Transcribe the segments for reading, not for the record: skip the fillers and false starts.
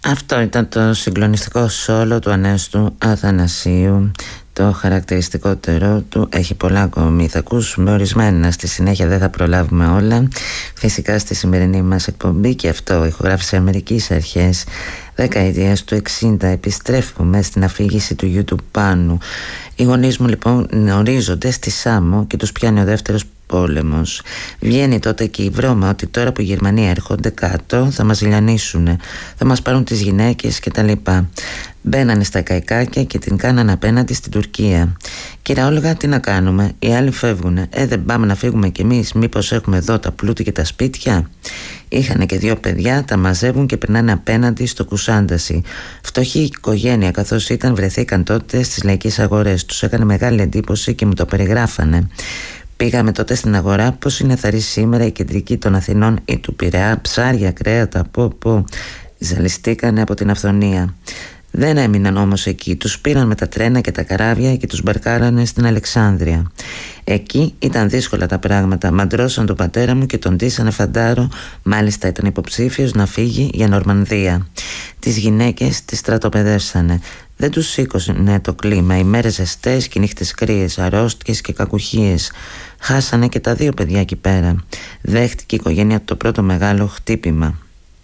Αυτό ήταν το συγκλονιστικό σόλο του Ανέστου Αθανασίου. Το χαρακτηριστικότερο του έχει πολλά ακόμη. Θα ακούσουμε ορισμένα, στη συνέχεια δεν θα προλάβουμε όλα. Φυσικά στη σημερινή μας εκπομπή, και αυτό ηχογράφησε Αμερικής αρχές δεκαετίας του 60. Επιστρέφουμε στην αφήγηση του γιου του Πάνου. Οι γονείς μου λοιπόν ορίζονται στη Σάμο και τους πιάνει ο δεύτερος πόλεμος. Βγαίνει τότε και η βρώμα ότι τώρα που οι Γερμανοί έρχονται κάτω θα μας λιανίσουνε, θα μας πάρουν τις γυναίκες κτλ. Μπαίνανε στα καϊκάκια και την κάνανε απέναντι στην Τουρκία. Κύριε Όλγα, τι να κάνουμε, οι άλλοι φεύγουνε. Δεν πάμε να φύγουμε κι εμείς, μήπως έχουμε εδώ τα πλούτη και τα σπίτια? Είχανε και 2 παιδιά, τα μαζεύουν και περνάνε απέναντι στο Κουσάνταση. Φτωχή οικογένεια καθώς ήταν, βρεθήκαν τότε στις λαϊκές αγορές. Τους έκανε μεγάλη εντύπωση και μου το περιγράφανε. Πήγαμε τότε στην αγορά, πώς είναι θαρή σήμερα η κεντρική των Αθηνών ή του Πειραιά, ψάρια, κρέατα, πω. Ζαλιστήκανε από την αυθονία. Δεν έμειναν όμως εκεί, τους πήραν με τα τρένα και τα καράβια και τους μπαρκάρανε στην Αλεξάνδρεια. Εκεί ήταν δύσκολα τα πράγματα, μαντρώσαν τον πατέρα μου και τον ντύσανε φαντάρο, μάλιστα ήταν υποψήφιος να φύγει για Νορμανδία. Τις γυναίκες τις στρατοπεδεύσανε. Δεν τους σήκωσαν το κλίμα, οι μέρες ζεστές και οι νύχτες κρύες, αρρώστιες και κακουχίες. Χάσανε και τα 2 παιδιά εκεί πέρα. Δέχτηκε η οικογένεια το πρώτο μεγάλο χτύπημα.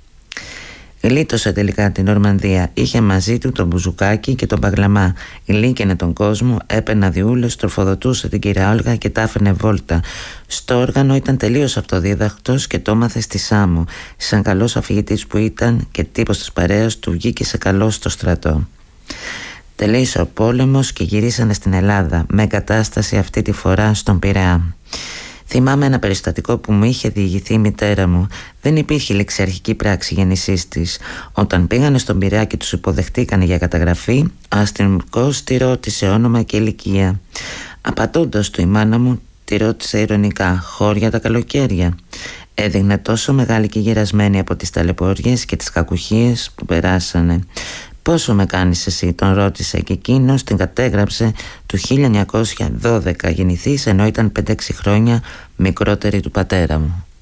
Γλίτωσε τελικά την Νορμανδία. Είχε μαζί του τον μπουζουκάκι και τον παγλαμά. Λύκαινε τον κόσμο, έπαιρνε αδιούλες, τροφοδοτούσε την κυρία Όλγα και τα άφηνε βόλτα. Στο όργανο ήταν τελείως αυτοδίδακτος και το έμαθε στη Σάμο. Σαν καλός αφηγητής που ήταν και τύπος της παρέας του, βγήκε σε καλό στο στρατό. Τελείωσε ο πόλεμος και γυρίσανε στην Ελλάδα, με εγκατάσταση αυτή τη φορά στον Πειραιά. Θυμάμαι ένα περιστατικό που μου είχε διηγηθεί η μητέρα μου. Δεν υπήρχε ληξιαρχική πράξη γέννησής της. Όταν πήγανε στον Πειραιά και τους υποδεχτήκανε για καταγραφή, ο αστυνομικός τη ρώτησε όνομα και ηλικία. Απαντώντας του, η μάνα μου τη ρώτησε ειρωνικά: «Χώρια τα καλοκαίρια?» Έδειχνε τόσο μεγάλη και γερασμένη από τις ταλαιπωριές και τις κακουχίες που περάσανε. «Πόσο με κάνεις εσύ?» τον ρώτησε, και εκείνος την κατέγραψε του 1912 γεννηθής, ενώ ήταν 5-6 χρόνια μικρότερη του πατέρα μου.